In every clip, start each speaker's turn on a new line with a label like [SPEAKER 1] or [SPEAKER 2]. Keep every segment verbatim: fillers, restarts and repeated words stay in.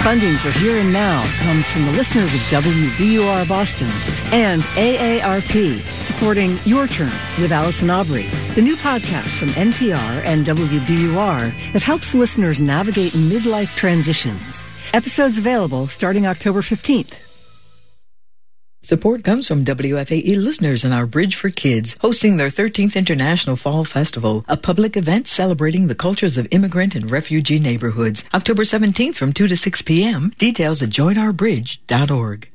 [SPEAKER 1] Funding for Here and Now comes from the listeners of W B U R Boston and A A R P, supporting Your Turn with Allison Aubrey, the new podcast from N P R and W B U R that helps listeners navigate midlife transitions. Episodes available starting October fifteenth.
[SPEAKER 2] Support comes from W F A E listeners in our Bridge for Kids, hosting their thirteenth International Fall Festival, a public event celebrating the cultures of immigrant and refugee neighborhoods. October seventeenth from two to six p.m. Details at join our bridge dot org.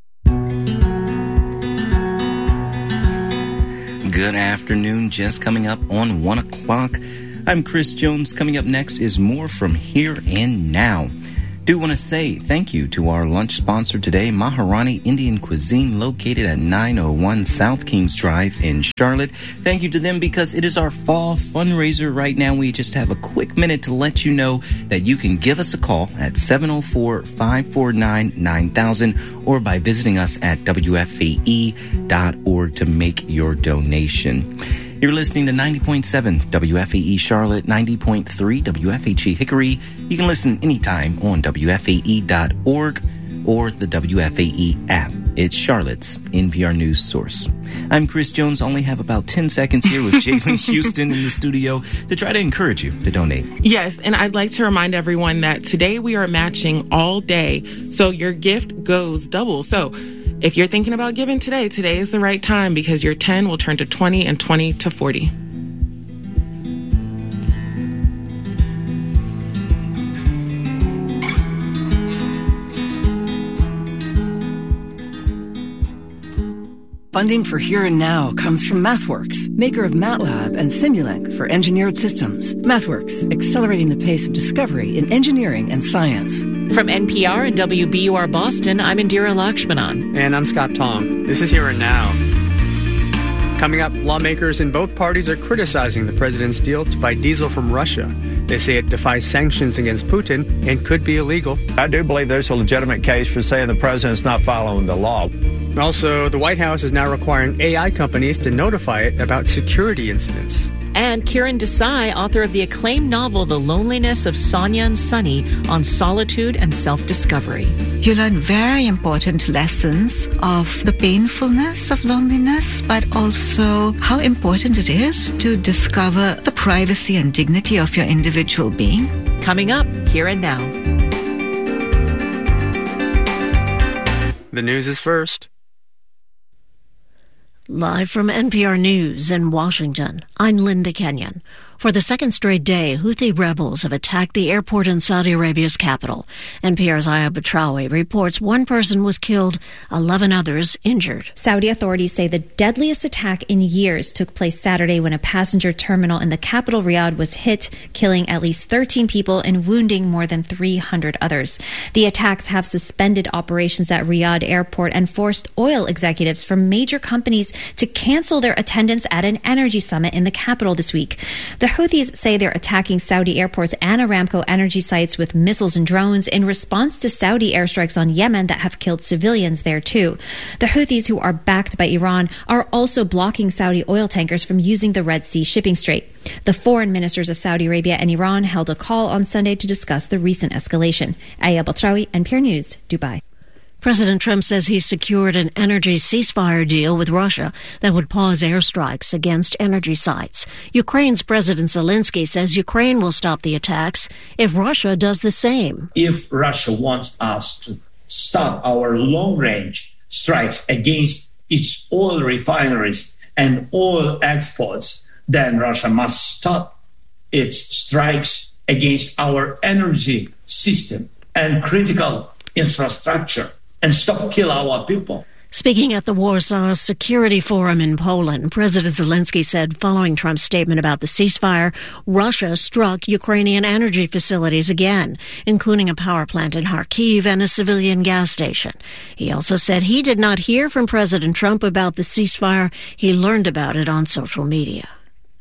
[SPEAKER 3] Good afternoon, just coming up on one o'clock. I'm Chris Jones. Coming up next is more from Here and Now. Do want to say thank you to our lunch sponsor today, Maharani Indian Cuisine, located at nine oh one South Kings Drive in Charlotte. Thank you to them because it is our fall fundraiser right now. We just have a quick minute to let you know that you can give us a call at seven oh four, five four nine, nine thousand or by visiting us at W F A E dot org to make your donation. You're listening to ninety point seven W F A E Charlotte, ninety point three W F H E Hickory. You can listen anytime on W F A E dot org or the W F A E app. It's Charlotte's N P R News source. I'm Chris Jones. Only have about ten seconds here with Jalen Houston in the studio to try to encourage you to donate.
[SPEAKER 4] Yes, and I'd like to remind everyone that today we are matching all day, so your gift goes double. So if you're thinking about giving today, today is the right time because your ten will turn to twenty and twenty to forty.
[SPEAKER 1] Funding for Here and Now comes from MathWorks, maker of MATLAB and Simulink for engineered systems. MathWorks, accelerating the pace of discovery in engineering and science.
[SPEAKER 5] From N P R and W B U R Boston, I'm Indira Lakshmanan.
[SPEAKER 6] And I'm Scott Tong. This is Here and Now. Coming up, lawmakers in both parties are criticizing the president's deal to buy diesel from Russia. They say it defies sanctions against Putin and could be illegal.
[SPEAKER 7] I do believe there's a legitimate case for saying the president's not following the law.
[SPEAKER 6] Also, the White House is now requiring A I companies to notify it about security incidents.
[SPEAKER 5] And Kiran Desai, author of the acclaimed novel The Loneliness of Sonia and Sunny, on solitude and self-discovery.
[SPEAKER 8] You learn very important lessons of the painfulness of loneliness, but also how important it is to discover the privacy and dignity of your individual being.
[SPEAKER 5] Coming up, Here and Now.
[SPEAKER 6] The news is first.
[SPEAKER 9] Live from N P R News in Washington, I'm Linda Kenyon. For the second straight day, Houthi rebels have attacked the airport in Saudi Arabia's capital. N P R's Aya Batrawi reports one person was killed, eleven others injured.
[SPEAKER 10] Saudi authorities say the deadliest attack in years took place Saturday when a passenger terminal in the capital Riyadh was hit, killing at least thirteen people and wounding more than three hundred others. The attacks have suspended operations at Riyadh airport and forced oil executives from major companies to cancel their attendance at an energy summit in the capital this week. The Houthis say they're attacking Saudi airports and Aramco energy sites with missiles and drones in response to Saudi airstrikes on Yemen that have killed civilians there too. The Houthis, who are backed by Iran, are also blocking Saudi oil tankers from using the Red Sea shipping strait. The foreign ministers of Saudi Arabia and Iran held a call on Sunday to discuss the recent escalation. Aya Batrawi, N P R News, Dubai.
[SPEAKER 9] President Trump says he's secured an energy ceasefire deal with Russia that would pause airstrikes against energy sites. Ukraine's President Zelensky says Ukraine will stop the attacks if Russia does the same.
[SPEAKER 11] If Russia wants us to stop our long-range strikes against its oil refineries and oil exports, then Russia must stop its strikes against our energy system and critical infrastructure, and stop kill our people.
[SPEAKER 9] Speaking at the Warsaw Security Forum in Poland, President Zelensky said following Trump's statement about the ceasefire, Russia struck Ukrainian energy facilities again, including a power plant in Kharkiv and a civilian gas station. He also said he did not hear from President Trump about the ceasefire. He learned about it on social media.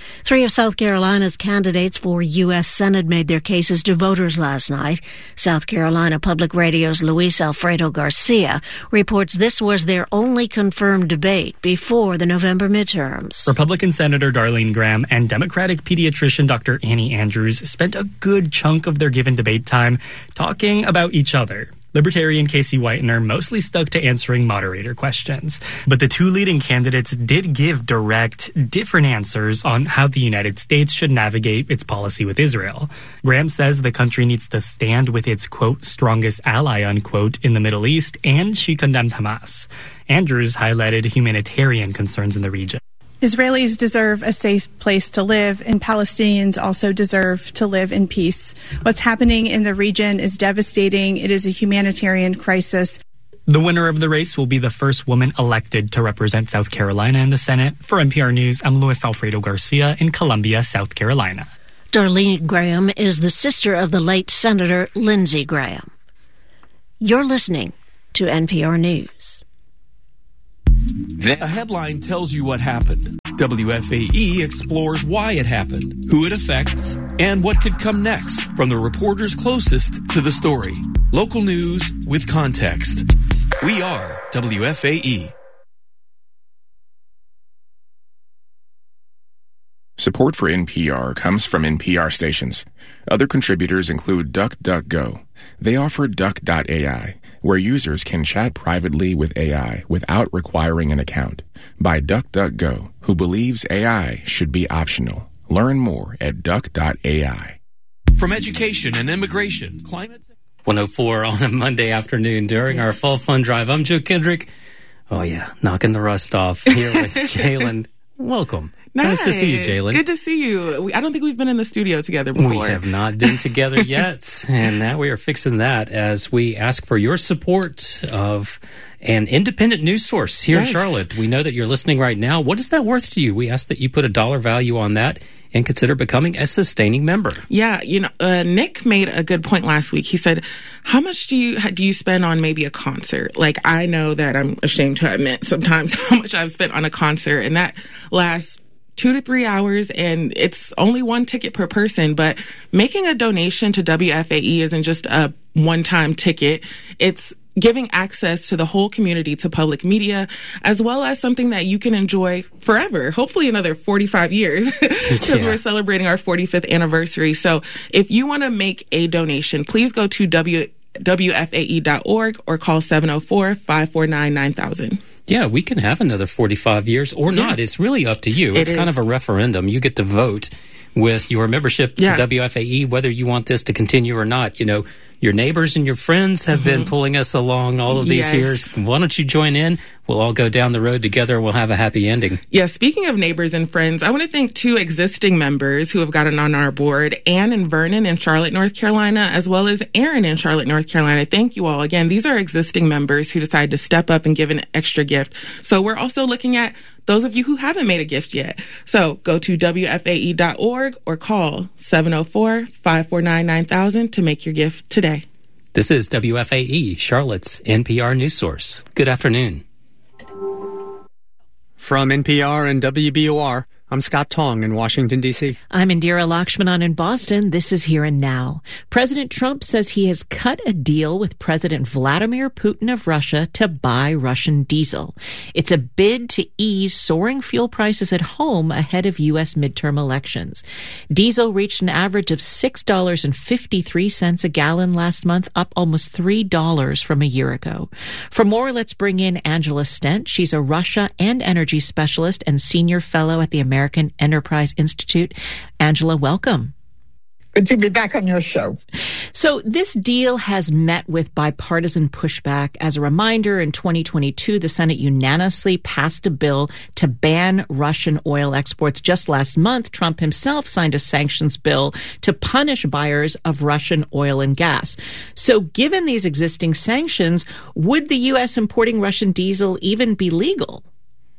[SPEAKER 9] Three of South Carolina's candidates for U S Senate made their cases to voters last night. South Carolina Public Radio's Luis Alfredo Garcia reports this was their only confirmed debate before the November midterms.
[SPEAKER 12] Republican Senator Darlene Graham and Democratic pediatrician Doctor Annie Andrews spent a good chunk of their given debate time talking about each other. Libertarian Casey Whitener mostly stuck to answering moderator questions. But the two leading candidates did give direct, different answers on how the United States should navigate its policy with Israel. Graham says the country needs to stand with its, quote, strongest ally, unquote, in the Middle East, and she condemned Hamas. Andrews highlighted humanitarian concerns in the region.
[SPEAKER 13] Israelis deserve a safe place to live, and Palestinians also deserve to live in peace. What's happening in the region is devastating. It is a humanitarian crisis.
[SPEAKER 12] The winner of the race will be the first woman elected to represent South Carolina in the Senate. For N P R News, I'm Luis Alfredo Garcia in Columbia, South Carolina.
[SPEAKER 9] Darlene Graham is the sister of the late Senator Lindsey Graham. You're listening to N P R News.
[SPEAKER 14] A headline tells you what happened. W F A E explores why it happened, who it affects, and what could come next from the reporters closest to the story. Local news with context. We are W F A E.
[SPEAKER 15] Support for N P R comes from N P R stations. Other contributors include DuckDuckGo. They offer Duck dot A I, where users can chat privately with A I without requiring an account. By DuckDuckGo, who believes A I should be optional. Learn more at Duck dot A I.
[SPEAKER 14] From education and immigration, climate...
[SPEAKER 16] one oh four on a Monday afternoon during our Fall Fun Drive. I'm Joe Kendrick. Oh, yeah, knocking the rust off here with Jalen. Welcome.
[SPEAKER 4] Nice.
[SPEAKER 16] Nice to see you, Jalen.
[SPEAKER 4] Good to see you. We, I don't think we've been in the studio together before.
[SPEAKER 16] We have not been together yet, and now we are fixing that as we ask for your support of an independent news source here yes. in Charlotte. We know that you're listening right now. What is that worth to you? We ask that you put a dollar value on that and consider becoming a sustaining member.
[SPEAKER 4] Yeah, you know, uh, Nick made a good point last week. He said, how much do you do you spend on maybe a concert? Like, I know that I'm ashamed to admit sometimes how much I've spent on a concert, and that lasts two to three hours, and it's only one ticket per person. But making a donation to W F A E isn't just a one-time ticket. It's giving access to the whole community to public media, as well as something that you can enjoy forever, hopefully another forty-five years, because yeah. we're celebrating our forty-fifth anniversary. So if you want to make a donation, please go to w w f a e dot org or call seven oh four, five four nine, nine thousand.
[SPEAKER 16] Yeah, we can have another forty-five years or not. Yeah. It's really up to you. It's it kind of a referendum. You get to vote with your membership to yeah. W F A E, whether you want this to continue or not. You know, your neighbors and your friends have mm-hmm. been pulling us along all of these yes. years. Why don't you join in? We'll all go down the road together and we'll have a happy ending.
[SPEAKER 4] Yeah, speaking of neighbors and friends, I want to thank two existing members who have gotten on our board, Ann and Vernon in Charlotte, North Carolina, as well as Aaron in Charlotte, North Carolina. Thank you all. Again, these are existing members who decided to step up and give an extra gift. So we're also looking at those of you who haven't made a gift yet. So go to w f a e dot org or call seven oh four, five four nine, nine thousand to make your gift today.
[SPEAKER 16] This is W F A E, Charlotte's N P R news source. Good afternoon.
[SPEAKER 6] From N P R and W B O R, I'm Scott Tong in Washington, D C.
[SPEAKER 5] I'm Indira Lakshmanan in Boston. This is Here and Now. President Trump says he has cut a deal with President Vladimir Putin of Russia to buy Russian diesel. It's a bid to ease soaring fuel prices at home ahead of U S midterm elections. Diesel reached an average of six dollars and fifty-three cents a gallon last month, up almost three dollars from a year ago. For more, let's bring in Angela Stent. She's a Russia and energy specialist and senior fellow at the American American Enterprise Institute. Angela, welcome.
[SPEAKER 17] Good to be back on your show.
[SPEAKER 5] So this deal has met with bipartisan pushback. As a reminder, in twenty twenty-two, the Senate unanimously passed a bill to ban Russian oil exports. Just last month, Trump himself signed a sanctions bill to punish buyers of Russian oil and gas. So given these existing sanctions, would the U S importing Russian diesel even be legal?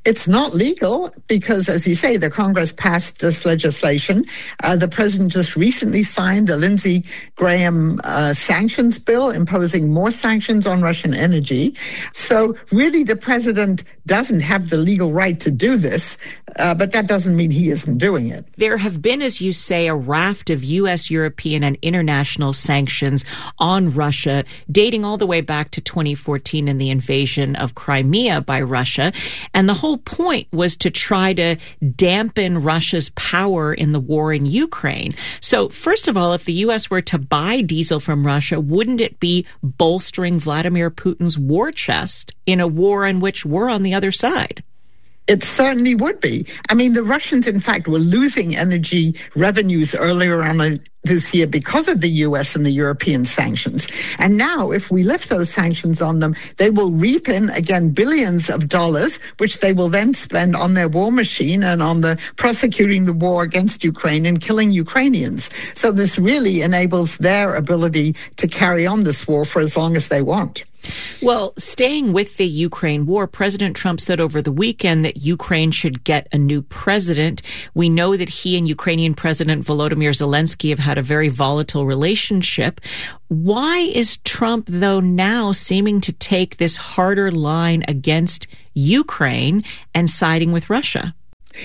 [SPEAKER 17] It's not legal because, as you say, the Congress passed this legislation. Uh, the president just recently signed the Lindsey Graham uh, sanctions bill, imposing more sanctions on Russian energy. So really, the president doesn't have the legal right to do this, uh, but that doesn't mean he isn't doing it.
[SPEAKER 5] There have been, as you say, a raft of U S, European, and international sanctions on Russia, dating all the way back to twenty fourteen and the invasion of Crimea by Russia. And the whole point was to try to dampen Russia's power in the war in Ukraine. So, first of all, if the U S were to buy diesel from Russia, wouldn't it be bolstering Vladimir Putin's war chest in a war in which we're on the other side?
[SPEAKER 17] It certainly would be. I mean, the Russians, in fact, were losing energy revenues earlier on this year because of the U S and the European sanctions. And now, if we lift those sanctions on them, they will reap in, again, billions of dollars, which they will then spend on their war machine and on the prosecuting the war against Ukraine and killing Ukrainians. So this really enables their ability to carry on this war for as long as they want.
[SPEAKER 5] Well, staying with the Ukraine war, President Trump said over the weekend that Ukraine should get a new president. We know that he and Ukrainian President Volodymyr Zelensky have had a very volatile relationship. Why is Trump, though, now seeming to take this harder line against Ukraine and siding with Russia?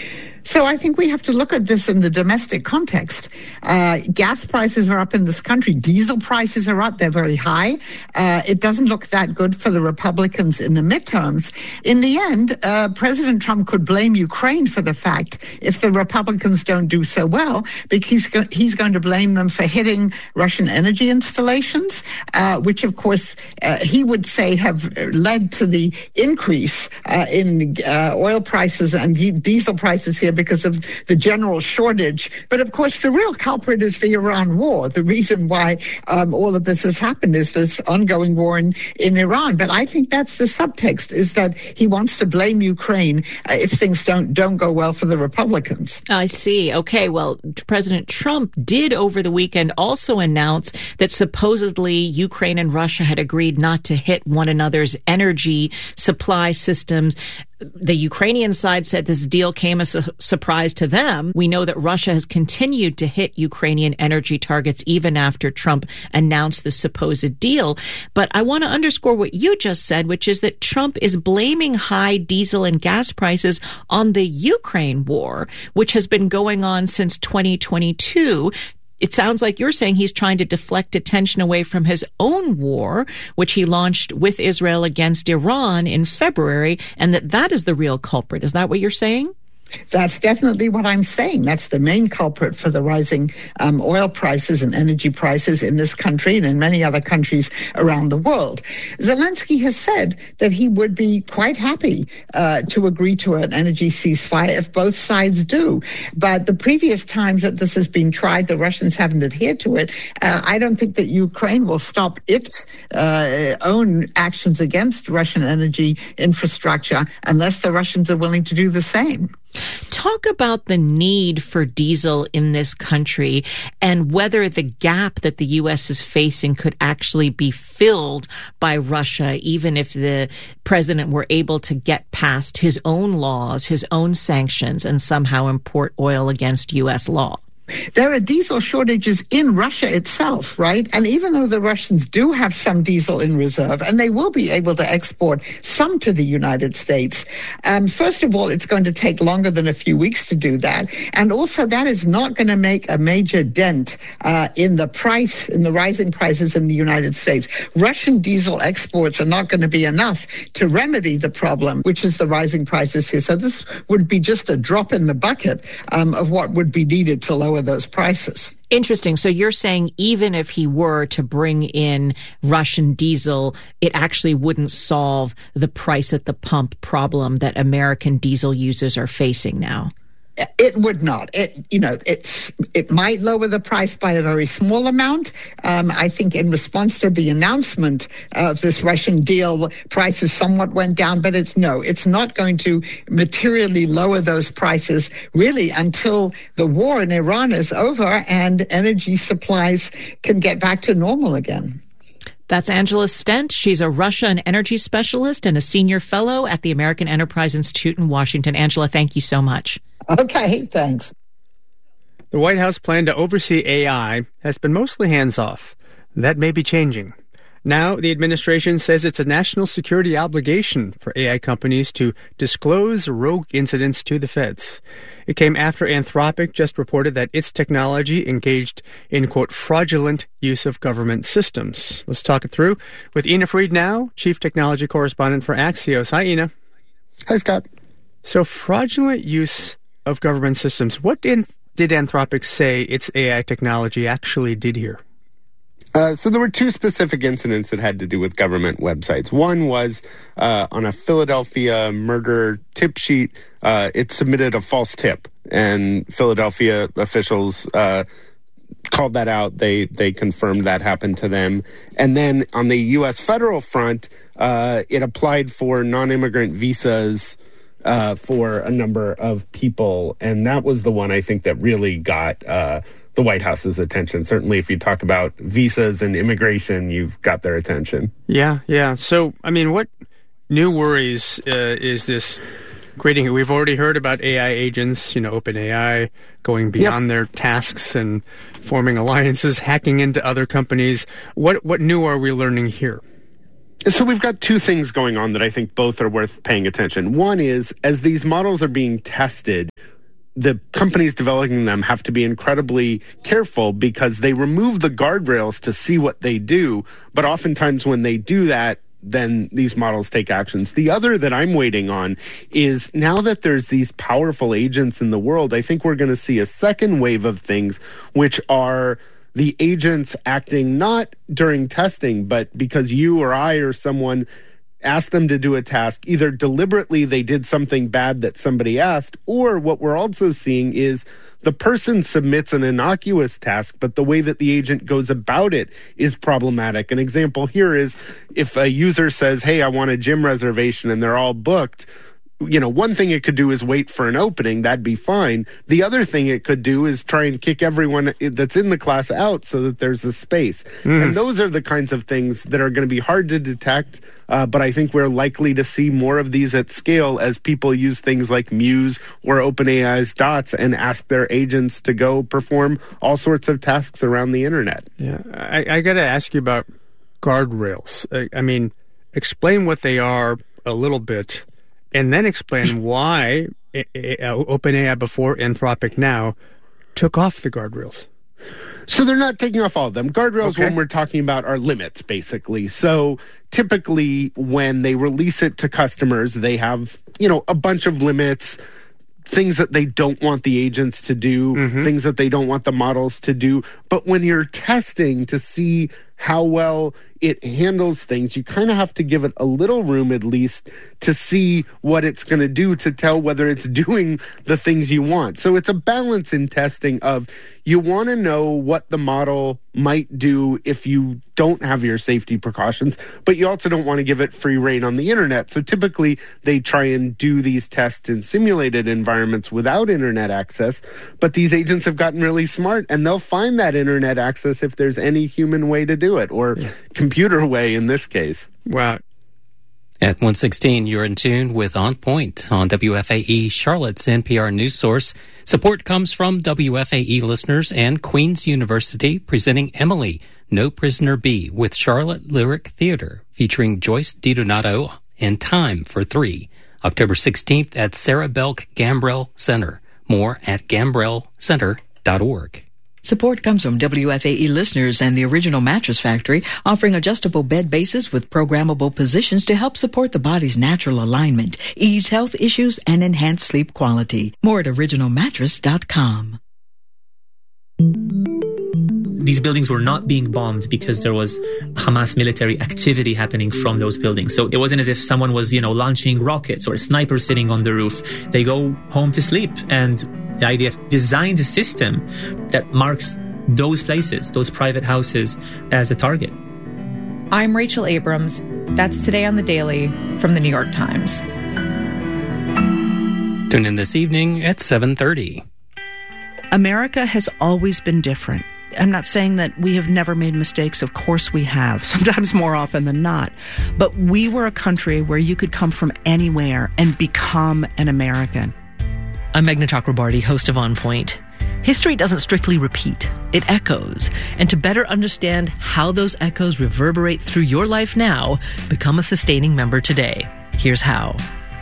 [SPEAKER 17] So I think we have to look at this in the domestic context. Uh, gas prices are up in this country. Diesel prices are up. They're very high. Uh, it doesn't look that good for the Republicans in the midterms. In the end, uh, President Trump could blame Ukraine for the fact if the Republicans don't do so well, because he's, go- he's going to blame them for hitting Russian energy installations, uh, which, of course, uh, he would say have led to the increase uh, in uh, oil prices and d- diesel prices here because of the general shortage. But of course, the real culprit is the Iran war. The reason why um, all of this has happened is this ongoing war in, in Iran. But I think that's the subtext, is that he wants to blame Ukraine uh, if things don't, don't go well for the Republicans.
[SPEAKER 5] I see. Okay, well, President Trump did over the weekend also announce that supposedly Ukraine and Russia had agreed not to hit one another's energy supply systems. The Ukrainian side said this deal came as a surprise to them. We know that Russia has continued to hit Ukrainian energy targets even after Trump announced the supposed deal. But I want to underscore what you just said, which is that Trump is blaming high diesel and gas prices on the Ukraine war, which has been going on since twenty twenty-two. It sounds like you're saying he's trying to deflect attention away from his own war, which he launched with Israel against Iran in February, and that that is the real culprit. Is that what you're saying?
[SPEAKER 17] That's definitely what I'm saying. That's the main culprit for the rising um, oil prices and energy prices in this country and in many other countries around the world. Zelensky has said that he would be quite happy uh, to agree to an energy ceasefire if both sides do. But the previous times that this has been tried, the Russians haven't adhered to it. Uh, I don't think that Ukraine will stop its uh, own actions against Russian energy infrastructure unless the Russians are willing to do the same.
[SPEAKER 5] Talk about the need for diesel in this country and whether the gap that the U S is facing could actually be filled by Russia, even if the president were able to get past his own laws, his own sanctions, and somehow import oil against U S law.
[SPEAKER 17] There are diesel shortages in Russia itself, right? And even though the Russians do have some diesel in reserve, and they will be able to export some to the United States, um, first of all, it's going to take longer than a few weeks to do that. And also, that is not going to make a major dent uh, in the price, in the rising prices in the United States. Russian diesel exports are not going to be enough to remedy the problem, which is the rising prices here. So this would be just a drop in the bucket um, of what would be needed to lower those prices.
[SPEAKER 5] Interesting. So you're saying even if he were to bring in Russian diesel, it actually wouldn't solve the price at the pump problem that American diesel users are facing now?
[SPEAKER 17] It would not. It, you know, it's it might lower the price by a very small amount. Um, I think in response to the announcement of this Russian deal, prices somewhat went down, but it's no, it's not going to materially lower those prices really until the war in Iran is over and energy supplies can get back to normal again.
[SPEAKER 5] That's Angela Stent. She's a Russia and energy specialist and a senior fellow at the American Enterprise Institute in Washington. Angela, thank you so much.
[SPEAKER 17] Okay, thanks.
[SPEAKER 6] The White House plan to oversee A I has been mostly hands-off. That may be changing. Now, the administration says it's a national security obligation for A I companies to disclose rogue incidents to the feds. It came after Anthropic just reported that its technology engaged in, quote, fraudulent use of government systems. Let's talk it through with Ina Fried now, Chief Technology Correspondent for Axios. Hi, Ina.
[SPEAKER 18] Hi, Scott.
[SPEAKER 6] So, fraudulent use of government systems. What did, did Anthropic say its A I technology actually did here?
[SPEAKER 18] Uh, so there were two specific incidents that had to do with government websites. One was uh, on a Philadelphia murder tip sheet. Uh, it submitted a false tip, and Philadelphia officials uh, called that out. They they confirmed that happened to them. And then on the U S federal front, uh, it applied for non-immigrant visas uh, for a number of people, and that was the one I think that really got Uh, the White House's attention. Certainly, if you talk about visas and immigration, you've got their attention.
[SPEAKER 6] Yeah, yeah. So, I mean, what new worries uh, is this creating? We've already heard about A I agents, you know, OpenAI going beyond yep. their tasks and forming alliances, hacking into other companies. What what new are we learning here?
[SPEAKER 18] So we've got two things going on that I think both are worth paying attention. One is, as these models are being tested, the companies developing them have to be incredibly careful because they remove the guardrails to see what they do. But oftentimes when they do that, then these models take actions. The other that I'm waiting on is now that there's these powerful agents in the world, I think we're going to see a second wave of things, which are the agents acting not during testing, but because you or I or someone ask them to do a task, either deliberately they did something bad that somebody asked, or what we're also seeing is the person submits an innocuous task, but the way that the agent goes about it is problematic. An example here is if a user says, hey, I want a gym reservation, and they're all booked, you know, one thing it could do is wait for an opening. That'd be fine. The other thing it could do is try and kick everyone that's in the class out so that there's a space. Mm. And those are the kinds of things that are going to be hard to detect, uh, but I think we're likely to see more of these at scale as people use things like Muse or OpenAI's Dots and ask their agents to go perform all sorts of tasks around the internet.
[SPEAKER 6] Yeah, I, I got to ask you about guardrails. I, I mean, explain what they are a little bit. And then explain why OpenAI before Anthropic now took off the guardrails.
[SPEAKER 18] So they're not taking off all of them. Guardrails,
[SPEAKER 6] okay.
[SPEAKER 18] when we're talking about, are limits, basically. So typically when they release it to customers, they have, you know, a bunch of limits, things that they don't want the agents to do, mm-hmm. things that they don't want the models to do. But when you're testing to see how well it handles things, you kind of have to give it a little room at least to see what it's going to do to tell whether it's doing the things you want. So it's a balance in testing of you want to know what the model might do if you don't have your safety precautions, but you also don't want to give it free rein on the internet. So typically they try and do these tests in simulated environments without internet access, but these agents have gotten really smart and they'll find that internet access if there's any human way to do it, or yeah. computer way in this case.
[SPEAKER 6] Wow.
[SPEAKER 16] At one sixteen, you're in tune with On Point on W F A E, Charlotte's N P R news source. Support comes from W F A E listeners and Queen's University, presenting Emily, No Prisoner B, with Charlotte Lyric Theater, featuring Joyce DiDonato and Time for Three, October sixteenth at Sarah Belk Gambrell Center. More at gambrell center dot org.
[SPEAKER 2] Support comes from W F A E listeners and the Original Mattress Factory, offering adjustable bed bases with programmable positions to help support the body's natural alignment, ease health issues, and enhance sleep quality. More at original mattress dot com.
[SPEAKER 19] These buildings were not being bombed because there was Hamas military activity happening from those buildings. So it wasn't as if someone was, you know, launching rockets or a sniper sitting on the roof. They go home to sleep. And the I D F designed a system that marks those places, those private houses, as a target.
[SPEAKER 20] I'm Rachel Abrams. That's Today on the Daily from the New York Times.
[SPEAKER 16] Tune in this evening at seven thirty.
[SPEAKER 21] America has always been different. I'm not saying that we have never made mistakes. Of course we have, sometimes more often than not. But we were a country where you could come from anywhere and become an American.
[SPEAKER 22] I'm Meghna Chakrabarty, host of On Point. History doesn't strictly repeat, it echoes. And to better understand how those echoes reverberate through your life now, become a sustaining member today. Here's how.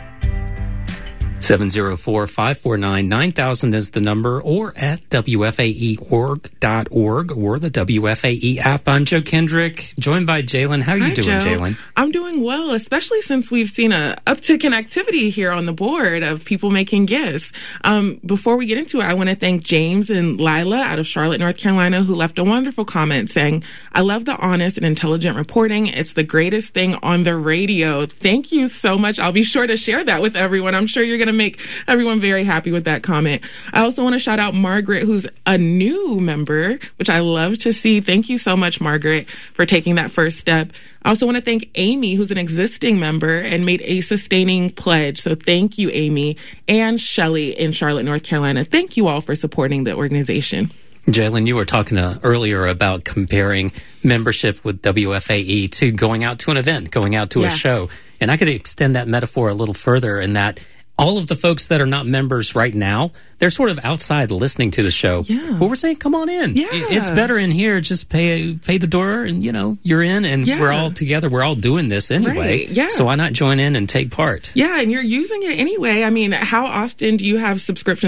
[SPEAKER 16] seven oh four, five four nine, nine thousand is the number, or at W F A E org dot org or the W F A E app. I'm Joe Kendrick, joined by Jalen. How are you
[SPEAKER 4] Hi,
[SPEAKER 16] doing,
[SPEAKER 4] Joe.
[SPEAKER 16] Jalen?
[SPEAKER 4] I'm doing well, especially since we've seen a uptick in activity here on the board of people making gifts. Um, before we get into it, I want to thank James and Lila out of Charlotte, North Carolina, who left a wonderful comment saying, I love the honest and intelligent reporting. It's the greatest thing on the radio. Thank you so much. I'll be sure to share that with everyone. I'm sure you're going to make everyone very happy with that comment. I also want to shout out Margaret, who's a new member, which I love to see. Thank you so much, Margaret, for taking that first step. I also want to thank Amy, who's an existing member and made a sustaining pledge. So thank you, Amy, and Shelly in Charlotte, North Carolina. Thank you all for supporting the organization.
[SPEAKER 16] Jalen, you were talking uh, earlier about comparing membership with W F A E to going out to an event, going out to
[SPEAKER 4] Yeah.
[SPEAKER 16] a show. And I could extend that metaphor a little further in that all of the folks that are not members right now, they're sort of outside listening to the show.
[SPEAKER 4] Yeah.
[SPEAKER 16] But we're saying, come on in.
[SPEAKER 4] Yeah.
[SPEAKER 16] It's better in here. Just pay pay the door and, you know, you're in and
[SPEAKER 4] Yeah.
[SPEAKER 16] we're all together. We're all doing this anyway.
[SPEAKER 4] Right. Yeah.
[SPEAKER 16] So why not join in and take part?
[SPEAKER 4] Yeah, and you're using it anyway. I mean, how often do you have subscriptions